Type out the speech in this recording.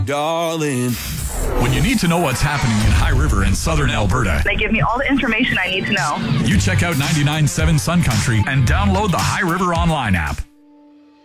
darling. When you need to know what's happening in High River in southern Alberta, They give me all the information I need to know. you check out 99.7 Sun Country and download the High River online app.